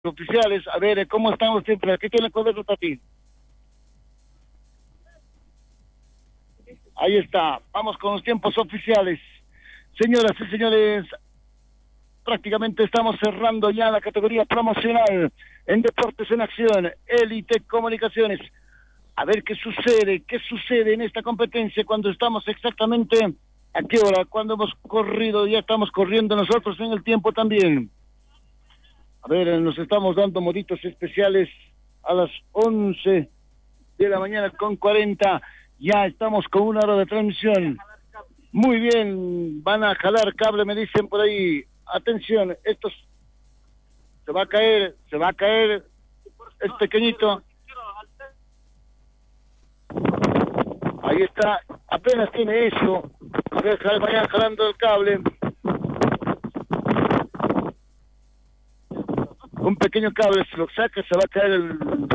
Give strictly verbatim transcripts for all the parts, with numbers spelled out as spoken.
oficiales. A ver, ¿cómo están los tiempos? Aquí tiene el poder para ti. Ahí está, vamos con los tiempos oficiales. Señoras y señores, prácticamente estamos cerrando ya la categoría promocional en Deportes en Acción, Élite Comunicaciones. A ver qué sucede, qué sucede en esta competencia cuando estamos exactamente a qué hora, cuando hemos corrido, ya estamos corriendo nosotros en el tiempo también. A ver, nos estamos dando moditos especiales a las once de la mañana con cuarenta. Ya estamos con una hora de transmisión. Muy bien, van a jalar cable, me dicen por ahí. Atención, esto se va a caer, se va a caer. Es pequeñito. Ahí está, apenas tiene eso. A ver, vayan jalando el cable. Un pequeño cable, si lo saca, se va a caer el,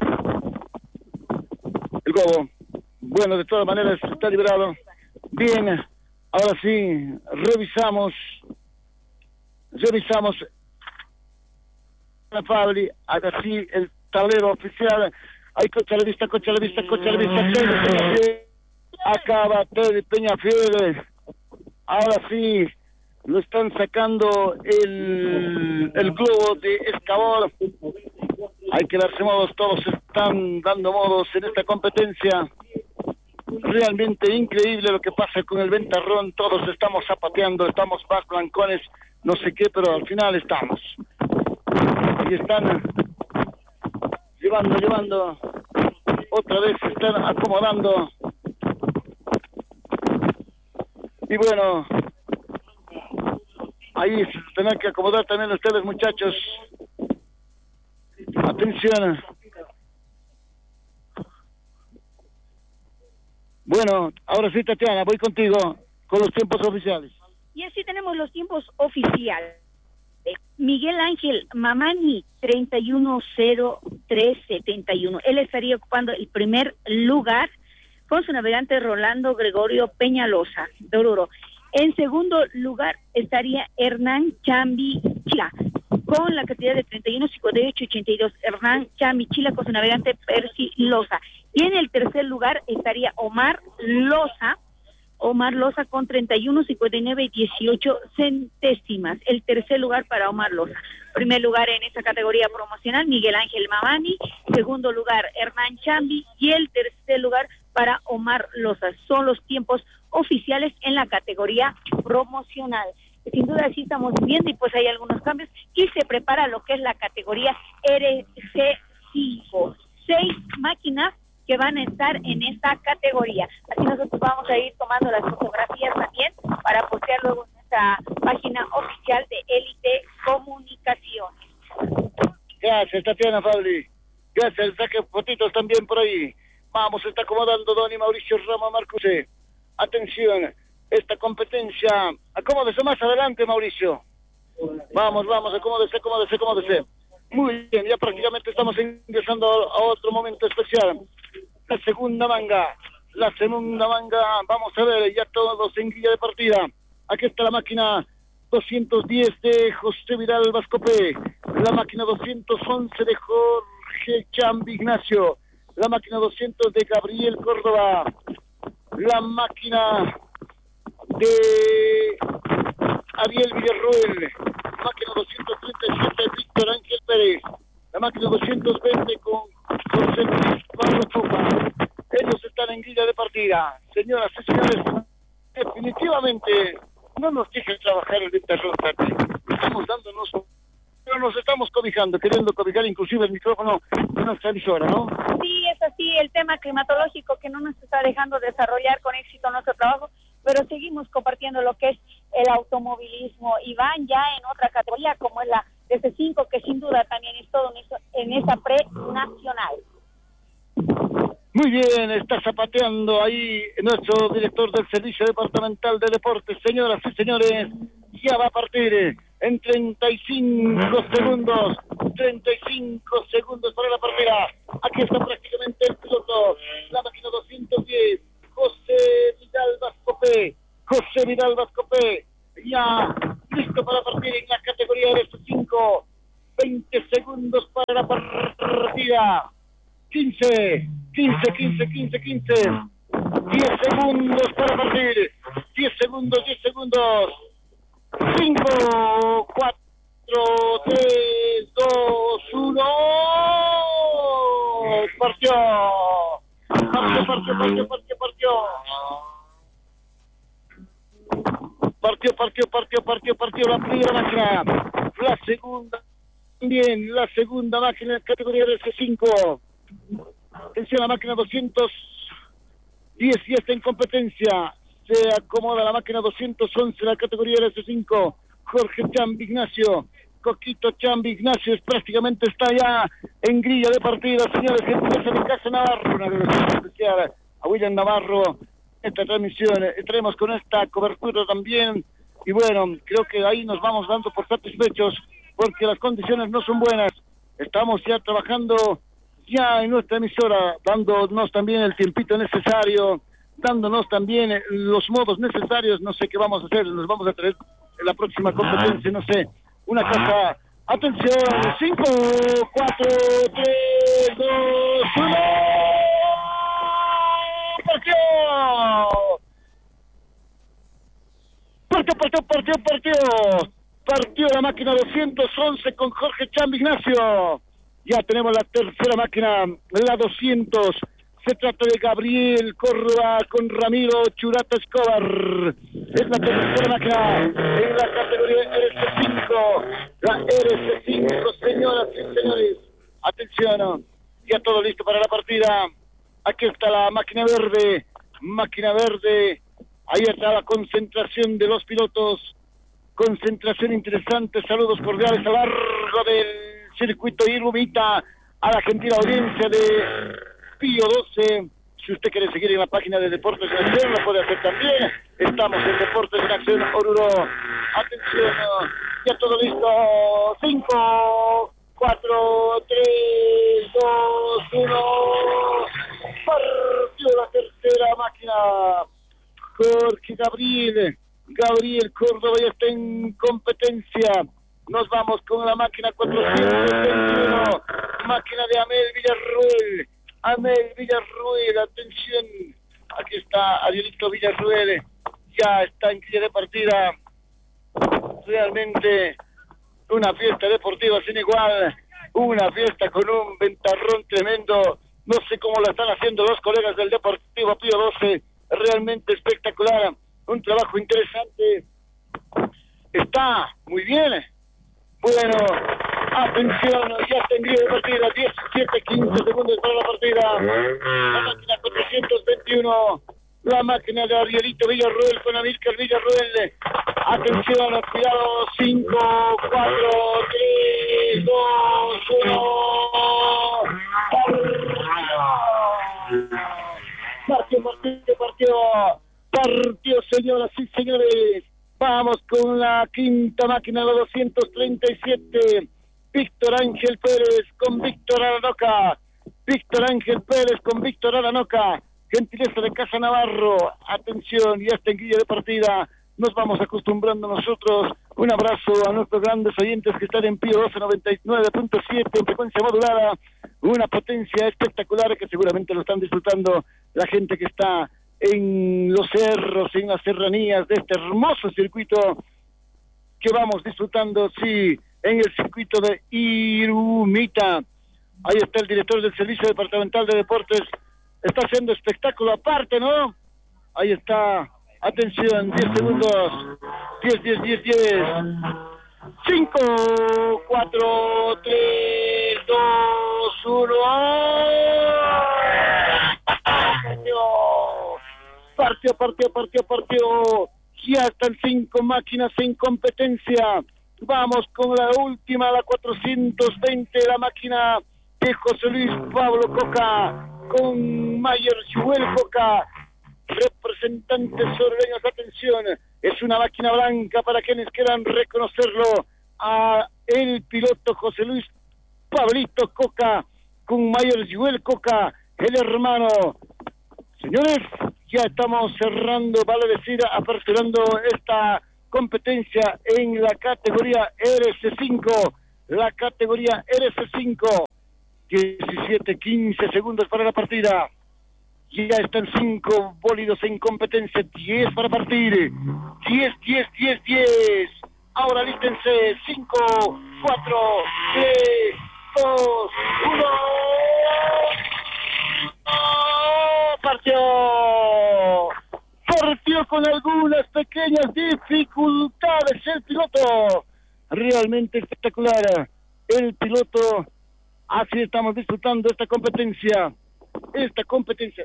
el globo. Bueno, de todas maneras, está liberado. Bien, ahora sí, revisamos. Revisamos. Fabri, haga así el tablero oficial. Ahí, cocha la vista, cocha la vista, cocha la vista. Peñafiel. Acaba Teddy Peñafiel. Ahora sí, lo están sacando el, el globo de Escabor. Hay que darse modos, todos están dando modos en esta competencia. Realmente increíble lo que pasa con el ventarrón. Todos estamos zapateando, estamos bajo blancones, no sé qué, pero al final estamos. Y están llevando, llevando. Otra vez se están acomodando. Y bueno, ahí se tendrán que acomodar también ustedes, muchachos. Atención. Bueno, ahora sí, Tatiana, voy contigo con los tiempos oficiales. Y así tenemos los tiempos oficiales. Miguel Ángel Mamani, treinta y uno cero tres setenta y uno. Él estaría ocupando el primer lugar con su navegante Rolando Gregorio Peñalosa, de Oruro. En segundo lugar estaría Hernán Chambi Chila, con la cantidad de treinta y uno cincuenta y ocho ochenta y dos. Hernán Chambi Chila con su navegante Percy Loza. Y en el tercer lugar estaría Omar Loza, Omar Loza con treinta y uno cincuenta y nueve y dieciocho centésimas. El tercer lugar para Omar Loza. Primer lugar en esta categoría promocional, Miguel Ángel Mamani. Segundo lugar, Hernán Chambi. Y el tercer lugar para Omar Loza. Son los tiempos oficiales en la categoría promocional. Sin duda sí estamos viendo y pues hay algunos cambios y se prepara lo que es la categoría R C cinco. Seis máquinas que van a estar en esta categoría. Así nosotros vamos a ir tomando las fotografías también para postear luego en nuestra página oficial de Élite Comunicaciones. Gracias, Tatiana Fabri. Gracias, saque fotitos también por ahí. Vamos, se está acomodando Don y Mauricio Rama Marcuse. Atención, esta competencia. Acomódese más adelante, Mauricio. Vamos, vamos, acomódese, acomódese, acomódese. Muy bien, ya prácticamente estamos ingresando a otro momento especial. La segunda manga, la segunda manga, vamos a ver, ya todos en guía de partida. Aquí está la máquina doscientos diez de José Vidal Vascopé, la máquina doscientos once de Jorge Chambi Ignacio, la máquina doscientos de Gabriel Córdoba, la máquina de Ariel Villarroel, la máquina doscientos treinta y siete de Víctor Ángel Pérez, la máquina doscientos veinte con José Luis Pablo Chopa. Ellos están en guía de partida. Señoras y señores, definitivamente no nos dejen trabajar el terror. Estamos dándonos, pero nos estamos cobijando, queriendo cobijar inclusive el micrófono de nuestra emisora, ¿no? Sí, es así, el tema climatológico que no nos está dejando desarrollar con éxito nuestro trabajo, pero seguimos compartiendo lo que es el automovilismo y van ya en otra categoría como es la D C cinco, que sin duda también es todo en esa pre-nacional. Muy bien, está zapateando ahí nuestro director del Servicio Departamental de Deportes. Señoras y señores, ya va a partir en treinta y cinco segundos, treinta y cinco segundos para la partida. Aquí está prácticamente el piloto, la máquina doscientos diez, José Vidal Vascopé, José Vidal Vascopé, ya listo para partir en la categoría R C cinco, veinte segundos para para la partida. quince, quince, quince, quince, quince. diez segundos para partir. diez segundos, diez segundos. cinco, cuatro, tres, dos, uno. Partió. Partió, partió, partió, partió, partió. Partió, partió, partió, partió, partió la primera máquina. La segunda también, la segunda máquina en categoría de S cinco. Atención, la máquina doscientos diez ya está en competencia. Se acomoda la máquina doscientos once, la categoría de S cinco. Jorge Chambi Ignacio, Coquito Chambi Ignacio, es, prácticamente está ya en grilla de partida, señores, que empieza de Casa Navarro. Una agradecimiento especial a William Navarro. Esta transmisión, estaremos con esta cobertura también, y bueno, creo que ahí nos vamos dando por satisfechos, porque las condiciones no son buenas. Estamos ya trabajando ya en nuestra emisora, dándonos también el tiempito necesario, dándonos también los modos necesarios. No sé qué vamos a hacer, nos vamos a traer en la próxima competencia, no sé, una cosa. Atención, cinco, cuatro, tres, dos, uno. ¡Partió! Partió, partió, partió, partió. Partió la máquina doscientos once con Jorge Chambi Ignacio. Ya tenemos la tercera máquina, la doscientos. Se trata de Gabriel Córdoba con Ramiro Churata Escobar. Es la tercera máquina en la categoría R S cinco. La R S cinco, señoras y señores. Atención, ya todo listo para la partida. Aquí está la máquina verde, máquina verde, ahí está la concentración de los pilotos, concentración interesante, saludos cordiales a lo largo del circuito Irumita, a la gentil audiencia de Pío doce. Si usted quiere seguir en la página de Deportes en Acción, lo puede hacer también. Estamos en Deportes en Acción Oruro. Atención, ya todo listo. cinco, cuatro, tres, dos, uno. Partió la tercera máquina. Jorge Gabriel, Gabriel Córdoba ya está en competencia. Nos vamos con la máquina cuatrocientos veintiuno, máquina de Amel Villarruel. Amel Villarruel, atención, aquí está Arielito Villarruel, ya está en grilla de partida. Realmente una fiesta deportiva sin igual, una fiesta con un ventarrón tremendo. No sé cómo la están haciendo los colegas del Deportivo Pío doce, realmente espectacular, un trabajo interesante. Está muy bien. Bueno, atención, ya está en grilla de partida, diecisiete, quince segundos para la partida. La máquina cuatrocientos veintiuno, la máquina de Arielito Villarruel con Amílcar Villarruel. Atención, cuidado, cinco, cuatro, tres, dos, uno. Partió, partió, partió, partió, señoras y señores. Vamos con la quinta máquina, la doscientos treinta y siete. Víctor Ángel Pérez con Víctor Aranoca. Víctor Ángel Pérez con Víctor Aranoca. Gentileza de Casa Navarro. Atención, ya está en grilla de partida. Nos vamos acostumbrando nosotros. Un abrazo a nuestros grandes oyentes que están en Pío doce noventa y nueve punto siete en frecuencia modulada. Una potencia espectacular que seguramente lo están disfrutando la gente que está en los cerros, en las serranías de este hermoso circuito que vamos disfrutando, sí, en el circuito de Irumita. Ahí está el director del Servicio Departamental de Deportes, está haciendo espectáculo aparte, ¿no? Ahí está, atención, diez segundos, diez, diez, diez, diez, cinco, cuatro, tres, dos, uno. Partió, partió, partió, partió. Ya están cinco máquinas en competencia. Vamos con la última, la cuatrocientos veinte, la máquina de José Luis Pablo Coca, con Mayer Joel Coca, representantes sorbeños. Atención, es una máquina blanca para quienes quieran reconocerlo, a el piloto José Luis Pablito Coca, con Mayer Joel Coca, el hermano. Señores, ya estamos cerrando, vale decir, aperturando esta competencia en la categoría R S cinco. la categoría R S cinco. diecisiete, quince segundos para la partida. Ya están cinco bólidos en competencia, diez para partir. diez, diez, diez, diez. Ahora lístense. cinco, cuatro, tres, dos, uno. ¡Oh! Partió. Partió con algunas pequeñas dificultades el piloto. Realmente espectacular. El piloto. Así estamos disfrutando esta competencia. Esta competencia.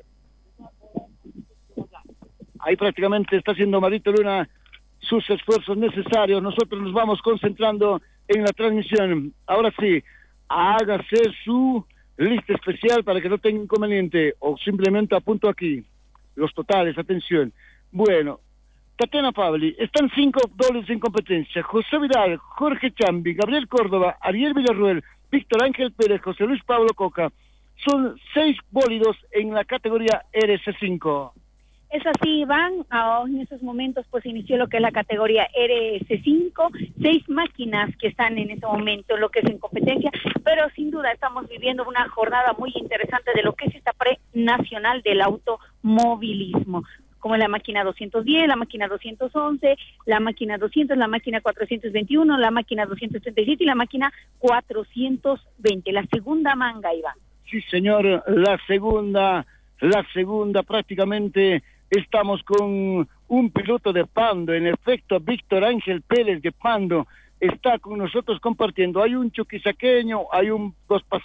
Ahí prácticamente está haciendo Marito Luna sus esfuerzos necesarios. Nosotros nos vamos concentrando en la transmisión. Ahora sí, hágase su lista especial para que no tenga inconveniente, o simplemente apunto aquí los totales. Atención. Bueno, Tatiana Pavli, están cinco dobles en competencia. José Vidal, Jorge Chambi, Gabriel Córdoba, Ariel Villarruel, Víctor Ángel Pérez, José Luis Pablo Coca. Son seis bólidos en la categoría R S cinco. Es así, Iván. Oh, en estos momentos pues inició lo que es la categoría R S cinco, seis máquinas que están en este momento lo que es en competencia, pero sin duda estamos viviendo una jornada muy interesante de lo que es esta pre-nacional del automovilismo, como la máquina doscientos diez, la máquina doscientos once, la máquina doscientos, la máquina cuatrocientos veintiuno, la máquina doscientos treinta y siete y la máquina cuatrocientos veinte, la segunda manga, Iván. Sí, señor, la segunda, la segunda prácticamente. Estamos con un piloto de Pando, en efecto, Víctor Ángel Pérez de Pando está con nosotros compartiendo. Hay un chuquisaqueño, hay un dos pas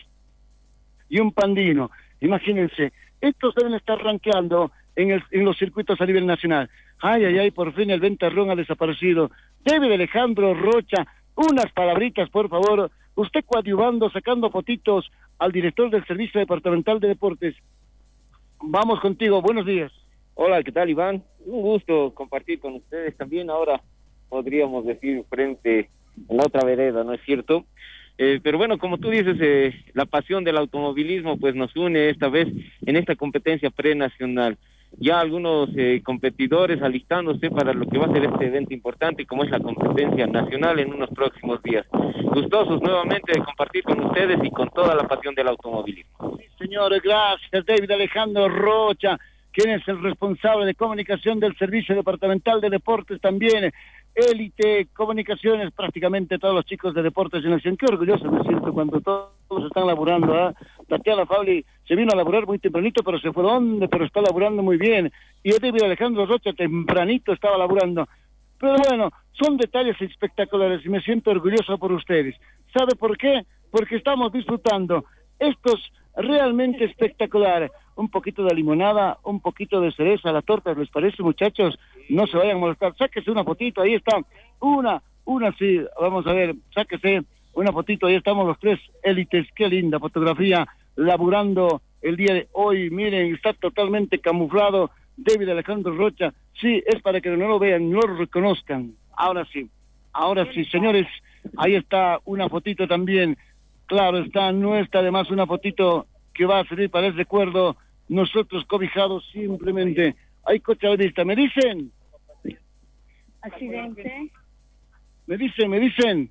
y un pandino. Imagínense, estos deben estar rankeando en, el, en los circuitos a nivel nacional. Ay, ay, ay, por fin el ventarrón ha desaparecido. David Alejandro Rocha, unas palabritas, por favor. Usted coadyuvando, sacando fotitos al director del Servicio Departamental de Deportes. Vamos contigo, buenos días. Hola, ¿qué tal, Iván? Un gusto compartir con ustedes también. Ahora podríamos decir frente en la otra vereda, ¿no es cierto? Eh, pero bueno, como tú dices, eh, la pasión del automovilismo pues nos une esta vez en esta competencia prenacional. Ya algunos eh, competidores alistándose para lo que va a ser este evento importante, como es la competencia nacional en unos próximos días. Gustosos nuevamente de compartir con ustedes y con toda la pasión del automovilismo. Sí, señores, gracias, David Alejandro Rocha, quien es el responsable de comunicación del Servicio Departamental de Deportes también, Élite Comunicaciones, prácticamente todos los chicos de Deportes en Acción. Qué orgulloso me siento cuando todos están laburando, ¿eh? Tatiana Pavli se vino a laburar muy tempranito, pero se fue donde, pero está laburando muy bien. Y David Alejandro Rocha tempranito estaba laburando. Pero bueno, son detalles espectaculares y me siento orgulloso por ustedes. ¿Sabe por qué? Porque estamos disfrutando estos realmente espectaculares. Un poquito de limonada, un poquito de cereza a la torta, ¿les parece, muchachos? No se vayan a molestar, sáquese una fotito, ahí está, una, una sí, vamos a ver, sáquese una fotito, ahí estamos los tres élites, qué linda fotografía, laburando el día de hoy, miren, está totalmente camuflado, David Alejandro Rocha, sí, es para que no lo vean, no lo reconozcan, ahora sí, ahora sí, señores, ahí está una fotito también, claro está, no está además una fotito que va a servir para el recuerdo, nosotros cobijados simplemente. Hay coche a la vista, ¿me dicen? Accidente. ¿Me dicen, me dicen?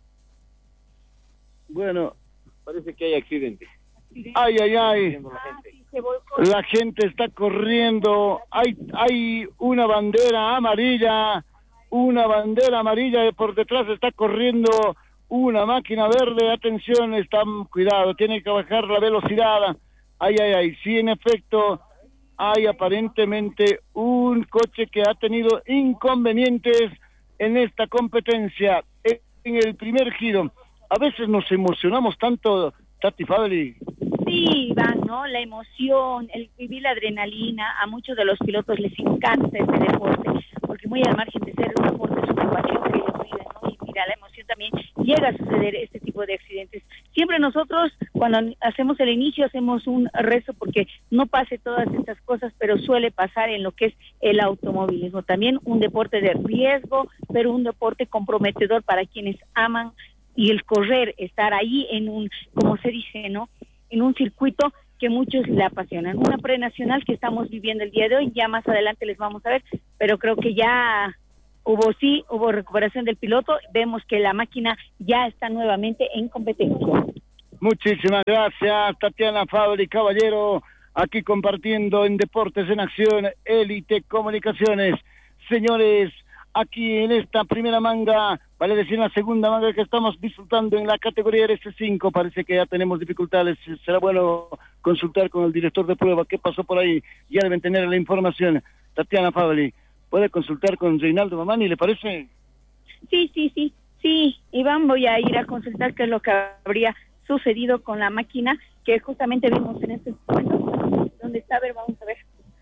Bueno. Parece que hay accidente. Ay, ay, ay. La gente está corriendo. Hay, hay una bandera amarilla. Una bandera amarilla. Por detrás está corriendo una máquina verde. Atención, están, cuidado, tienen que bajar la velocidad. Ay, ay, ay, sí, en efecto, hay aparentemente un coche que ha tenido inconvenientes en esta competencia, en el primer giro. A veces nos emocionamos tanto, Tati Fabri. Sí, Iván, ¿no? La emoción, el vivir la adrenalina, a muchos de los pilotos les encanta este deporte, porque muy al margen de ser un deporte, es una pasión que ellos viven, ¿no? Y mira, la emoción también llega a suceder este tipo de accidentes. Siempre nosotros, cuando hacemos el inicio, hacemos un rezo porque no pase todas estas cosas, pero suele pasar en lo que es el automovilismo. También un deporte de riesgo, pero un deporte comprometedor para quienes aman y el correr, estar ahí en un, como se dice, ¿no? En un circuito que muchos le apasionan. Una prenacional que estamos viviendo el día de hoy, ya más adelante les vamos a ver, pero creo que ya hubo sí, hubo recuperación del piloto, vemos que la máquina ya está nuevamente en competencia. Muchísimas gracias, Tatiana Fabri Caballero, aquí compartiendo en Deportes en Acción, Élite Comunicaciones. Señores, aquí en esta primera manga, vale decir la segunda manga que estamos disfrutando en la categoría R S cinco, parece que ya tenemos dificultades, será bueno consultar con el director de prueba qué pasó por ahí, ya deben tener la información. Tatiana Fabri, ¿puede consultar con Reinaldo Mamani, le parece? Sí, sí, sí, sí, Iván, voy a ir a consultar qué es lo que habría sucedido con la máquina que justamente vimos en este momento, donde está, a ver, vamos a ver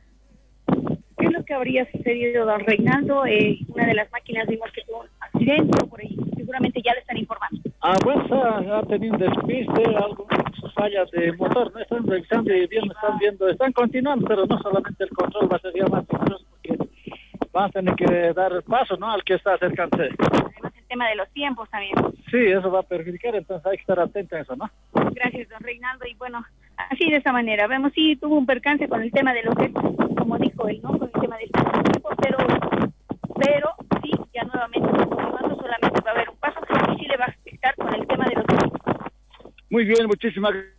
qué es lo que habría sucedido, don Reinaldo. Eh, una de las máquinas vimos que tuvo un accidente por ahí, seguramente ya le están informando. Ah, pues ha, ha tenido un despiste, algunas fallas de motor, no están revisando y bien están viendo, están continuando, pero no solamente el control va a ser ya más peligroso porque van a tener que dar paso, ¿no?, al que está acercándose. Además el tema de los tiempos también. Sí, eso va a perjudicar, entonces hay que estar atento a eso, ¿no? Gracias, don Reinaldo, y bueno, así de esa manera, vemos si tuvo un percance con el tema de lo que, como dijo él, ¿no?, con el tema del tiempo, pero, pero sí, ya nuevamente continuando, solamente va a haber un paso, y sí le va a afectar con el tema de los tiempos. Muy bien, muchísimas gracias.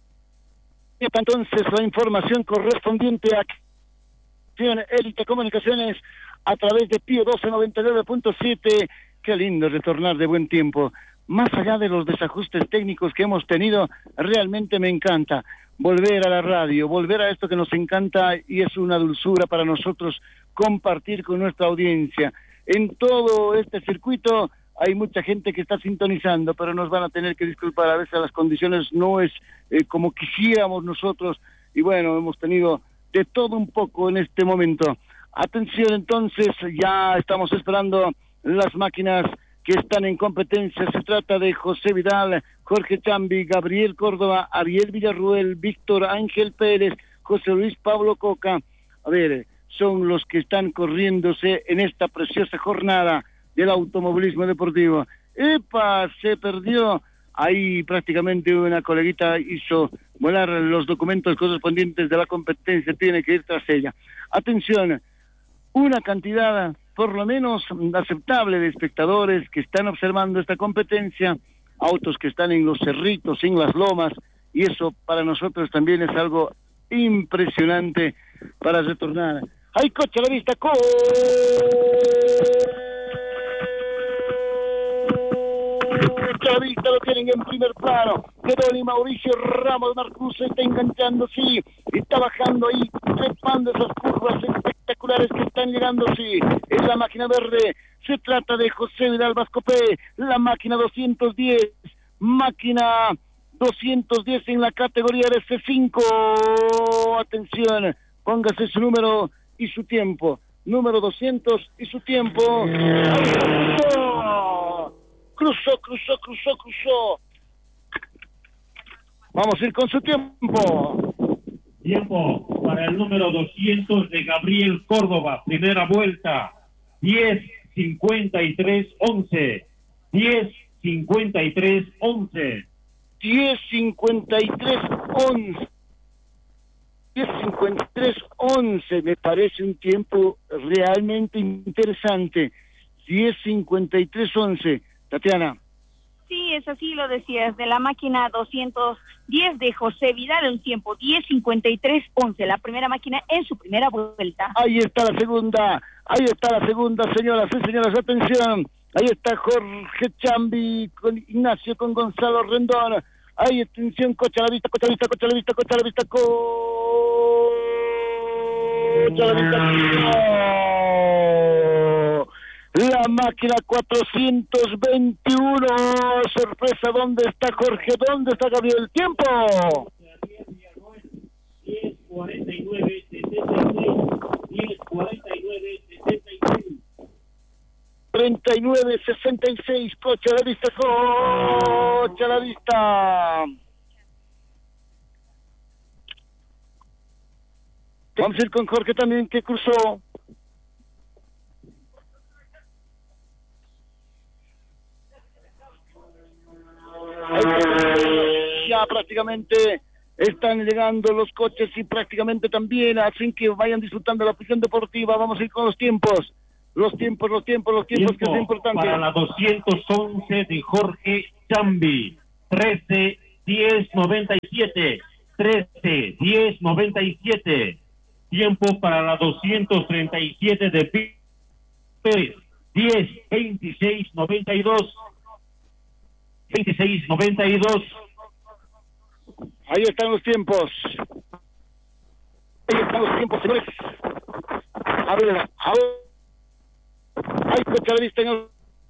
Entonces, la información correspondiente a Élite Comunicaciones a través de Pío doce noventa y nueve punto siete. Qué lindo retornar de buen tiempo. Más allá de los desajustes técnicos que hemos tenido, realmente me encanta volver a la radio, volver a esto que nos encanta y es una dulzura para nosotros compartir con nuestra audiencia. En todo este circuito hay mucha gente que está sintonizando, pero nos van a tener que disculpar, a veces las condiciones no es eh, como quisiéramos nosotros, y bueno, hemos tenido de todo un poco en este momento. Atención, entonces, ya estamos esperando las máquinas que están en competencia. Se trata de José Vidal, Jorge Chambi, Gabriel Córdoba, Ariel Villarruel, Víctor Ángel Pérez, José Luis Pablo Coca. A ver, son los que están corriéndose en esta preciosa jornada del automovilismo deportivo. ¡Epa! Se perdió. Ahí prácticamente una coleguita hizo volar los documentos correspondientes de la competencia, tiene que ir tras ella. Atención, una cantidad por lo menos aceptable de espectadores que están observando esta competencia, autos que están en los cerritos, en las lomas, y eso para nosotros también es algo impresionante para retornar. ¡Hay coche a la vista! ¡Co! La vista lo tienen en primer plano. Quedó y Mauricio Ramos Marcuse está enganchando, sí, está bajando ahí, trepando esas curvas espectaculares que están llegando, sí, es la máquina verde. Se trata de José Vidal Vascopé, la máquina doscientos diez, máquina doscientos diez en la categoría R S cinco. Atención, póngase su número y su tiempo, número doscientos y su tiempo. Cruzó, cruzó, cruzó, cruzó. Vamos a ir con su tiempo. Tiempo para el número doscientos de Gabriel Córdoba. Primera vuelta. diez cincuenta y tres once. diez cincuenta y tres once. diez cincuenta y tres once. diez cincuenta y tres once. Me parece un tiempo realmente interesante. diez cincuenta y tres once. Tatiana. Sí, es así, lo decías, de la máquina doscientos diez de José Vidal, un tiempo diez cincuenta y tres once, la primera máquina en su primera vuelta. Ahí está la segunda, ahí está la segunda, señoras y señores, atención, ahí está Jorge Chambi con Ignacio, con Gonzalo Rendón, ahí atención, coche a la vista, coche a la vista, coche a la vista, coche a la vista, coche a la vista, coche. La máquina cuatrocientos veintiuno, sorpresa, ¿dónde está Jorge? ¿Dónde está Gabriel? ¡Tiempo! diez cuarenta y nueve sesenta y seis, diez cuarenta y nueve sesenta y seis. treinta y nueve sesenta y seis, coche a la vista, coche a la vista. Vamos a ir con Jorge también, que cruzó. Ya prácticamente están llegando los coches y prácticamente también hacen que vayan disfrutando la afición deportiva. Vamos a ir con los tiempos. Los tiempos, los tiempos, los tiempos, Tiempo que es importante. para la doscientos once de Jorge Chambi, trece diez noventa y siete, trece diez noventa y siete. Tiempo para la doscientos treinta y siete de Pérez, diez veintiséis noventa y dos, veintiséis noventa y dos. Ahí están los tiempos. Ahí están los tiempos, señores. A ver, ahora. Hay coche a la vista en el...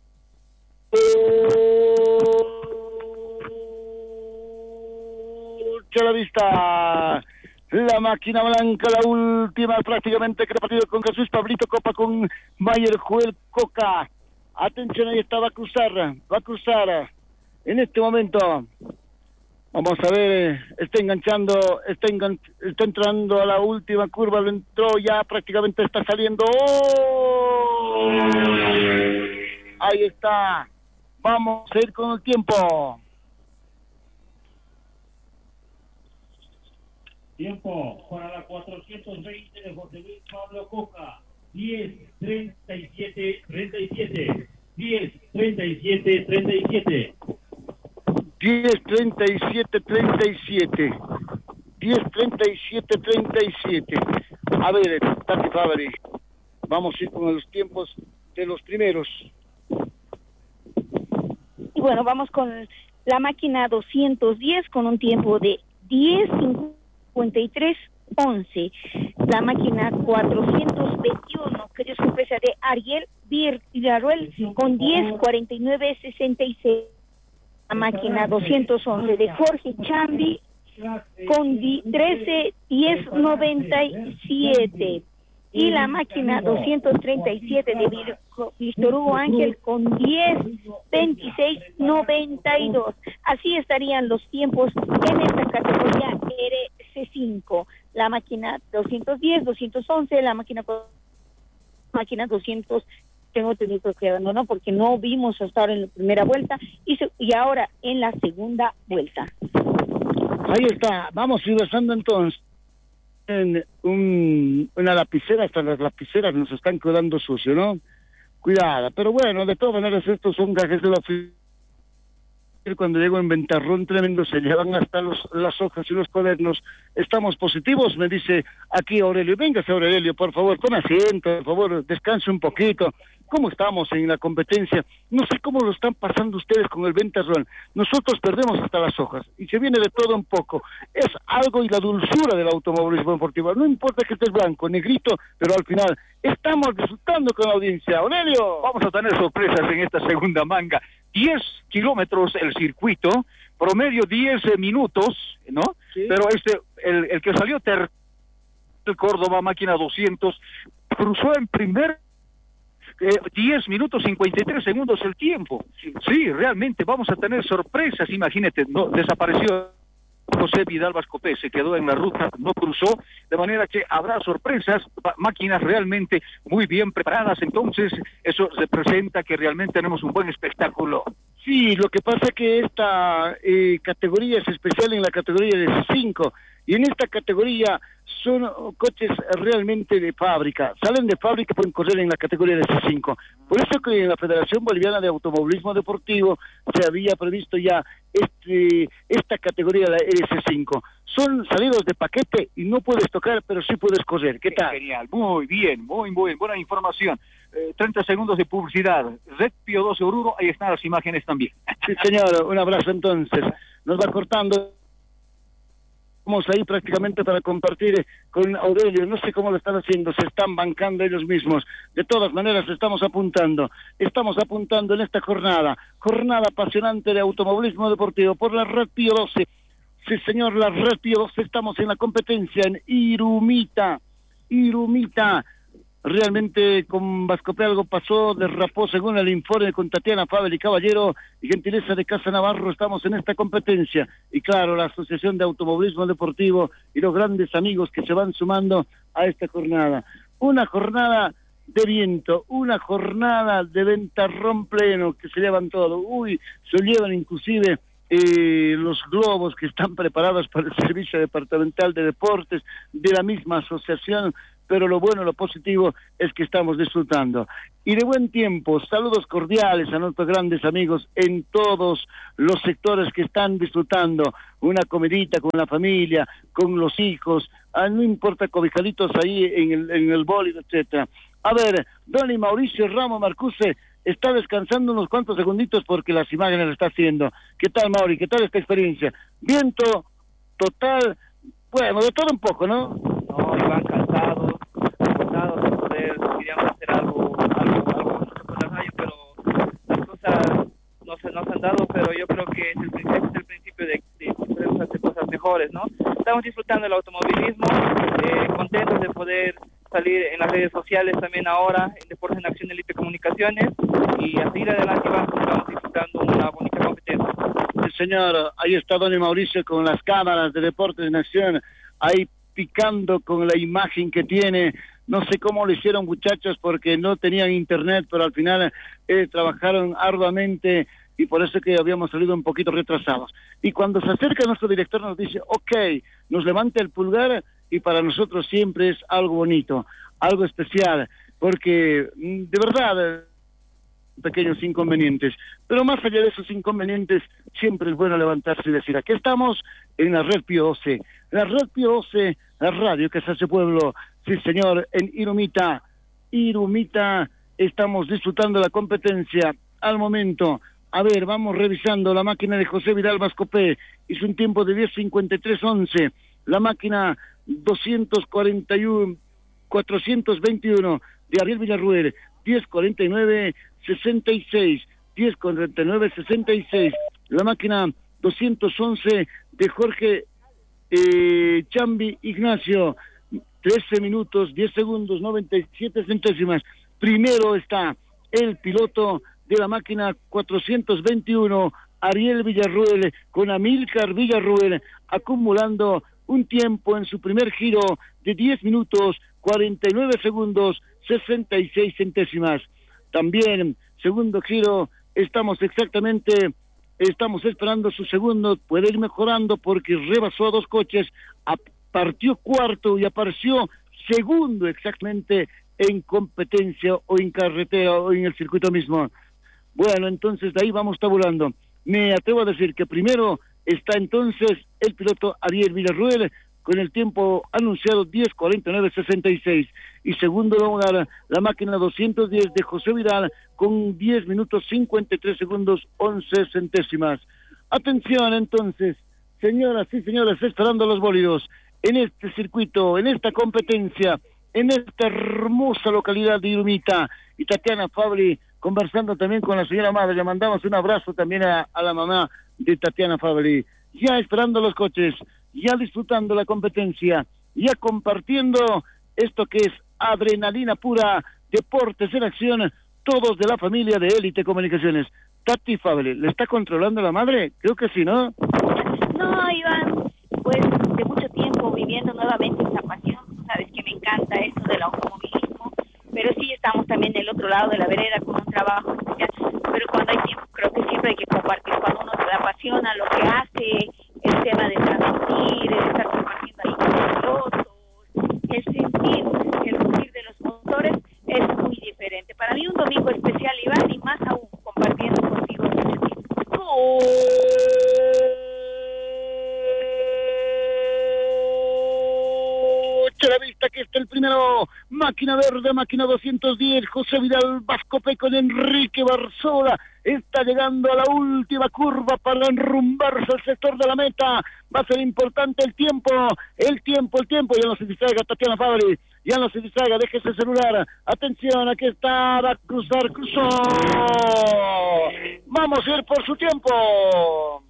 Coche a la vista. La máquina blanca, la última prácticamente que ha partido con Jesús Pablito Copa con Mayer Joel Coca. Atención, ahí está, va a cruzar, va a cruzar. En este momento, vamos a ver, está enganchando, está, engan, está entrando a la última curva, lo entró ya, prácticamente está saliendo. ¡Oh! Ahí está, vamos a ir con el tiempo. Tiempo para la cuatrocientos veinte de José Luis Pablo Coca, diez treinta y siete treinta y siete, diez treinta y siete treinta y siete. diez treinta y siete treinta y siete, diez treinta y siete treinta y siete. A ver, Tati Fabri, vamos a ir con los tiempos de los primeros. Y bueno, vamos con la máquina doscientos diez con un tiempo de diez cincuenta y tres once. La máquina cuatrocientos veintiuno, que es empresa de Ariel Villarruel, con diez cuarenta y nueve sesenta y seis. La máquina doscientos once de Jorge Chambi con trece diez noventa y siete. Y la máquina doscientos treinta y siete de Víctor Hugo Ángel con diez veintiséis noventa y dos. Así estarían los tiempos en esta categoría R C cinco. La máquina doscientos diez, doscientos once, la máquina máquina doscientos, tengo tenido que abandonar porque no vimos hasta ahora en la primera vuelta y, se, y ahora en la segunda vuelta. Ahí está, vamos a ir besando entonces en un, una lapicera, hasta las lapiceras nos están quedando sucio, ¿no? Cuidado, pero bueno, de todas maneras estos son gajes de la oficina. Cuando llego en ventarrón tremendo se llevan hasta los, las hojas y los cuadernos. Estamos positivos, me dice aquí Aurelio. Véngase Aurelio, por favor, tome asiento, por favor, descanse un poquito. ¿Cómo estamos en la competencia? No sé cómo lo están pasando ustedes con el ventarrón. Nosotros perdemos hasta las hojas y se viene de todo un poco. Es algo y la dulzura del automovilismo deportivo. No importa que estés blanco, negrito, pero al final estamos disfrutando con la audiencia. Aurelio, vamos a tener sorpresas en esta segunda manga. diez kilómetros el circuito, promedio diez minutos, ¿no? Sí. Pero este, el, el que salió ter el Córdoba, máquina doscientos, cruzó en primer eh, diez minutos cincuenta y tres segundos el tiempo. Sí. sí, realmente vamos a tener sorpresas, imagínate, no desapareció José Vidal Vascopé, se quedó en la ruta, no cruzó, de manera que habrá sorpresas, máquinas realmente muy bien preparadas, entonces eso representa que realmente tenemos un buen espectáculo. Sí, lo que pasa es que esta eh, categoría es especial en la categoría de C cinco, y en esta categoría son coches realmente de fábrica, salen de fábrica y pueden correr en la categoría de C cinco. Por eso que en la Federación Boliviana de Automovilismo Deportivo se había previsto ya este esta categoría de R C cinco. Son salidos de paquete y no puedes tocar, pero sí puedes correr. ¿Qué tal? Genial, muy bien, muy, muy buena información. Eh, treinta segundos de publicidad. Red Pío doce Oruro, ahí están las imágenes también. Sí, señor, un abrazo entonces. Nos va cortando. Vamos ahí prácticamente para compartir con Aurelio, no sé cómo lo están haciendo, se están bancando ellos mismos. De todas maneras estamos apuntando, estamos apuntando en esta jornada, jornada apasionante de automovilismo deportivo por la Red Pío doce. Sí señor, la Red Pío doce, estamos en la competencia en Irumita, Irumita. Realmente con Vascopé algo pasó, derrapó según el informe con Tatiana Fabel y Caballero y gentileza de Casa Navarro. Estamos en esta competencia y claro, la Asociación de Automovilismo Deportivo y los grandes amigos que se van sumando a esta jornada. Una jornada de viento, una jornada de ventarrón pleno que se llevan todo. Uy, se llevan inclusive eh, los globos que están preparados para el Servicio Departamental de Deportes de la misma asociación. pero lo bueno, lo positivo es que estamos disfrutando. Y de buen tiempo, saludos cordiales a nuestros grandes amigos en todos los sectores que están disfrutando una comidita con la familia, con los hijos, ah, no importa, cobijaditos ahí en el, en el bólido, etcétera. A ver, don Mauricio Ramos Marcuse está descansando unos cuantos segunditos porque las imágenes lo está haciendo. ¿Qué tal, Mauri? ¿Qué tal esta experiencia? Viento total, bueno, de todo un poco, ¿no? No, Iván, cansado, cansado de poder, queríamos hacer algo, algo, algo bonito con la radio, pero las cosas no se nos han dado, pero yo creo que es el, es el principio de que podemos hacer cosas mejores, ¿no? Estamos disfrutando del automovilismo, eh, contentos de poder salir en las redes sociales también ahora, en Deportes en Acción Elite Comunicaciones, y a seguir adelante, Iván, estamos disfrutando una bonita competencia. Sí, señor, ahí está don Mauricio con las cámaras de Deportes en Acción, ahí picando con la imagen que tiene. No sé cómo lo hicieron, muchachos, porque no tenían internet, pero al final eh, trabajaron arduamente y por eso que habíamos salido un poquito retrasados. Y cuando se acerca nuestro director nos dice, ok, nos levanta el pulgar, y para nosotros siempre es algo bonito, algo especial, porque de verdad, pequeños inconvenientes, pero más allá de esos inconvenientes, siempre es bueno levantarse y decir, aquí estamos en la Red Pío doce, la Red Pío doce, la radio que se hace pueblo, sí señor, en Irumita, Irumita, estamos disfrutando la competencia al momento. A ver, vamos revisando la máquina de José Vidal Vascopé, hizo un tiempo de diez cincuenta y tres once, la máquina doscientos cuarenta y uno, cuatrocientos veintiuno de Ariel Villarruel, diez cuarenta y nueve sesenta y seis, diez cuarenta y nueve sesenta y seis, la máquina doscientos once de Jorge eh, Chambi Ignacio, trece minutos, diez segundos, noventa y siete centésimas. Primero está el piloto de la máquina cuatrocientos veintiuno, Ariel Villarruel, con Amílcar Villarruel, acumulando un tiempo en su primer giro de diez minutos, cuarenta y nueve segundos, sesenta y seis centésimas. También, segundo giro, estamos exactamente, estamos esperando su segundo, puede ir mejorando porque rebasó a dos coches, a, partió cuarto y apareció segundo exactamente en competencia o en carretera o en el circuito mismo. Bueno, entonces de ahí vamos tabulando. Me atrevo a decir que primero está entonces el piloto Ariel Villarruel con el tiempo anunciado diez cuarenta y nueve sesenta y seis, y segundo lugar la máquina doscientos diez de José Vidal con diez minutos cincuenta y tres segundos once centésimas. Atención entonces, señoras y señores, esperando los bólidos en este circuito, en esta competencia, en esta hermosa localidad de Irumita. Y Tatiana Fabri conversando también con la señora madre, le mandamos un abrazo también a, a la mamá de Tatiana Fabri, ya esperando los coches, ya disfrutando la competencia, ya compartiendo esto que es adrenalina pura, deportes en acción, todos de la familia de Élite Comunicaciones. Tati Fabri, ¿le está controlando la madre? Creo que sí, ¿no? No, Iván, pues de mucho tiempo viviendo nuevamente esta pasión, tú sabes que me encanta esto del automovilismo, pero sí estamos también del otro lado de la vereda con un trabajo especial, pero cuando hay tiempo creo que siempre hay que compartir, cuando uno se le apasiona lo que hace, el tema de transmitir, el estar compartiendo ahí con los pilotos, el sentir, el rugir de los motores es muy diferente. Para mí un domingo especial, Iván, y más aún compartiendo contigo mucho tiempo. ¡Oh! La vista que está el primero, máquina verde, máquina doscientos diez, José Vidal Vascopé con Enrique Barzola, está llegando a la última curva para enrumbarse al sector de la meta, va a ser importante el tiempo, el tiempo, el tiempo, ya no se distraiga Tatiana Fabri, ya no se distraiga, deje ese celular, atención, aquí está, va a cruzar, cruzó, vamos a ir por su tiempo,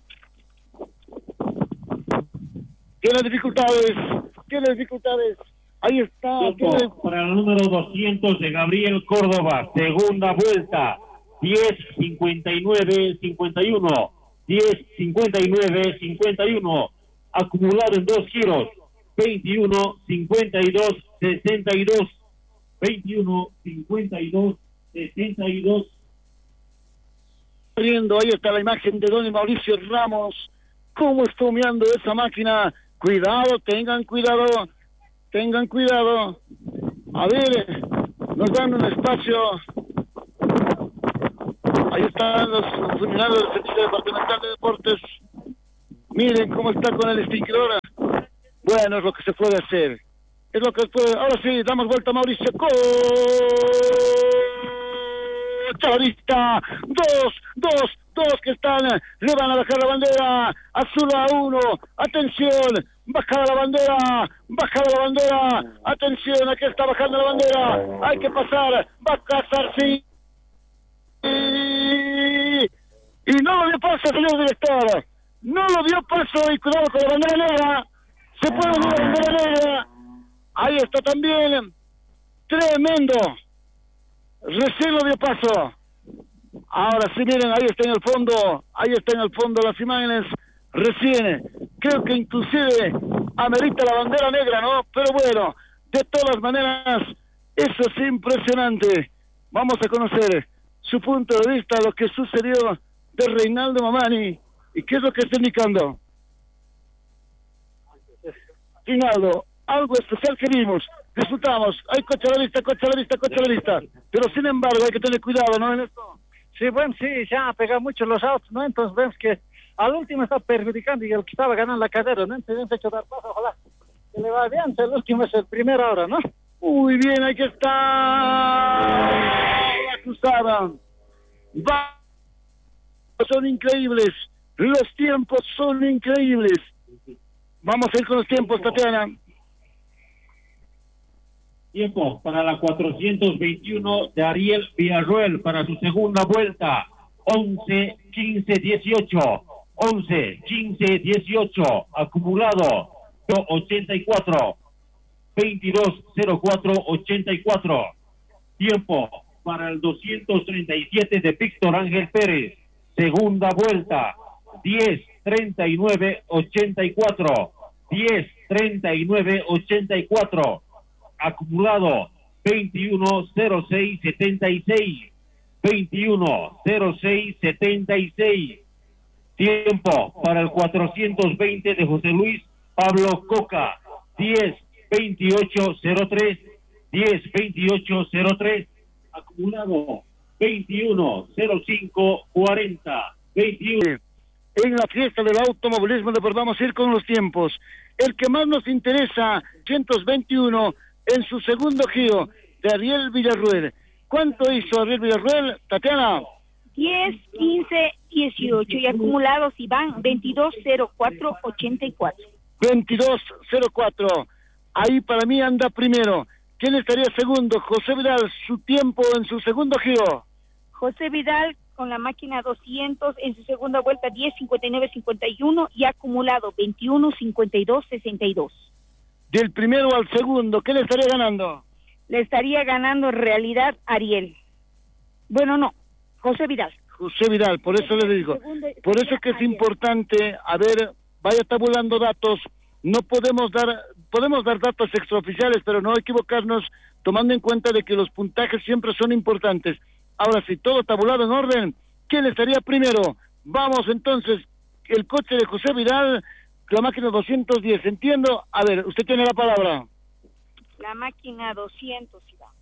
tiene dificultades, tiene dificultades, ahí está. Tiene... Para el número doscientos de Gabriel Córdoba, segunda vuelta, diez cincuenta y nueve cincuenta y uno, diez cincuenta y nueve cincuenta y uno, acumulado en dos giros, veintiuno cincuenta y dos sesenta y dos, veintiuno cincuenta y dos sesenta y dos. Viendo, ahí está la imagen de don Mauricio Ramos, cómo está humeando esa máquina. Cuidado, tengan cuidado, tengan cuidado, A ver, nos dan un espacio. Ahí están los funcionarios del Servicio Departamental de Deportes. Miren cómo está con el sticker ahora. Bueno, es lo que se puede hacer. Es lo que se puede... Ahora sí, damos vuelta a Mauricio. ¡Gol! Chavista, dos, dos, dos que están, le van a bajar la bandera, azul a uno, atención, baja la bandera, baja la bandera, atención, aquí está bajando la bandera, hay que pasar, va a casar, sí, y, y no lo dio paso, señor director, no lo dio paso, y cuidado con la bandera negra, se puede ver la bandera negra, ahí está también, tremendo. Recién lo dio paso. Ahora sí, miren, ahí está en el fondo, ahí está en el fondo las imágenes. Recién, creo que inclusive amerita la bandera negra, ¿no? Pero bueno, de todas maneras, eso es impresionante. Vamos a conocer su punto de vista, lo que sucedió de Reinaldo Mamani. ¿Y qué es lo que está indicando? Reinaldo, algo especial que vimos. Disfrutamos, hay coche a la vista, coche a la vista, coche a la vista, pero sin embargo hay que tener cuidado, ¿no? En esto. Sí, bueno, sí, ya ha pegado mucho los autos, ¿no? Entonces vemos que al último está perjudicando y el que estaba ganando la carrera, ¿no? Entonces hemos hecho dar paso, ojalá que le va bien, el último es el primero ahora, ¿no? Muy bien, ahí que está la cruzada. Va, son increíbles, los tiempos son increíbles. Vamos a ir con los tiempos, Tatiana. Tiempo para la cuatrocientos veintiuno de Ariel Villarroel para su segunda vuelta. once, quince, dieciocho. once, quince, dieciocho. Acumulado ochenta y cuatro. veintidós, cero cuatro, ochenta y cuatro. Tiempo para el doscientos treinta y siete de Víctor Ángel Pérez. Segunda vuelta. diez, treinta y nueve, ochenta y cuatro. diez, treinta y nueve, ochenta y cuatro. Acumulado veintiuno, cero seis, setenta y seis. veintiuno, cero seis, setenta y seis. Tiempo para el cuatrocientos veinte de José Luis Pablo Coca. diez, veintiocho, cero tres. diez, veintiocho, cero tres. Acumulado veintiuno, cero cinco, cuarenta. veintiuno. En la fiesta del automovilismo, pues vamos a ir con los tiempos. El que más nos interesa, ciento veintiuno, en su segundo giro, de Ariel Villarruel. ¿Cuánto hizo Ariel Villarruel, Tatiana? diez, quince, dieciocho y acumulados Iván veintidós, cero cuatro, ochenta y cuatro. veintidós, cero cuatro. Ahí para mí anda primero. ¿Quién estaría segundo? José Vidal, su tiempo en su segundo giro. José Vidal con la máquina doscientos en su segunda vuelta, diez, cincuenta y nueve, cincuenta y uno y acumulado veintiuno, cincuenta y dos, sesenta y dos. Del primero al segundo, ¿qué le estaría ganando? Le estaría ganando en realidad Ariel. Bueno, no, José Vidal. José Vidal, por eso le digo. Por eso es que es importante, a ver, vaya tabulando datos. No podemos dar, podemos dar datos extraoficiales, pero no equivocarnos, tomando en cuenta de que los puntajes siempre son importantes. Ahora, si todo tabulado en orden, ¿quién estaría primero? Vamos entonces, el coche de José Vidal, la máquina doscientos diez, entiendo. A ver, usted tiene la palabra. La máquina doscientos, Iván.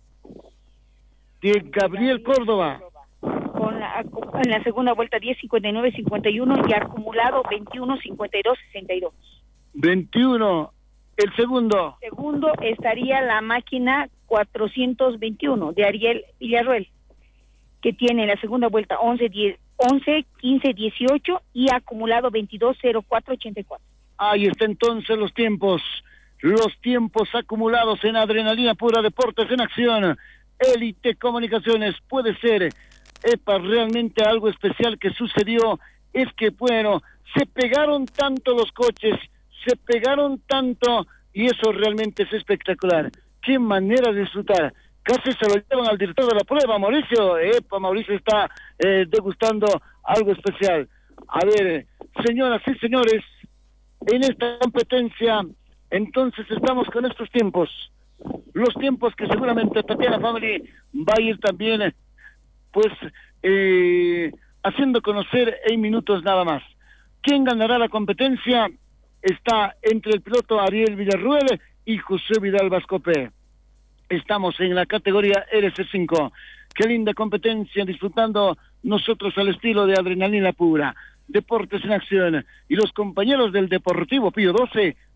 De Gabriel Córdoba. Con la, en la segunda vuelta, diez, cincuenta y nueve, cincuenta y uno y acumulado veintiuno, cincuenta y dos, sesenta y dos. veintiuno. El segundo. Segundo estaría la máquina cuatrocientos veintiuno de Ariel Villarruel, que tiene en la segunda vuelta once, diez, once, quince, dieciocho y acumulado veintidós, cero cuatro, ochenta y cuatro. Ahí está entonces los tiempos, los tiempos acumulados en Adrenalina Pura, Deportes en Acción, Élite Comunicaciones. Puede ser, epa, realmente algo especial que sucedió, es que, bueno, se pegaron tanto los coches, se pegaron tanto, y eso realmente es espectacular. Qué manera de disfrutar. Casi se lo llevan al director de la prueba, Mauricio. Epa, Mauricio está eh, degustando algo especial. A ver, señoras y señores, en esta competencia, entonces estamos con estos tiempos. Los tiempos que seguramente Tatiana Family va a ir también, pues, eh, haciendo conocer en minutos nada más. ¿Quién ganará la competencia? Está entre el piloto Ariel Villarruel y José Vidal Vascopé. Estamos en la categoría R C cinco. Qué linda competencia, disfrutando nosotros al estilo de adrenalina pura. Deportes en acción. Y los compañeros del Deportivo Pío doce